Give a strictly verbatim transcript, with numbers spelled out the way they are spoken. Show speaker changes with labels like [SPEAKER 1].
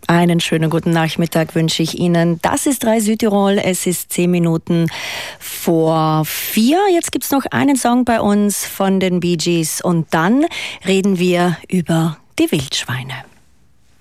[SPEAKER 1] Einen schönen guten Nachmittag wünsche ich Ihnen. Das ist drei Südtirol. Es ist zehn Minuten vor vier. Jetzt gibt es noch einen Song bei uns von den Bee Gees und dann reden wir über die Wildschweine.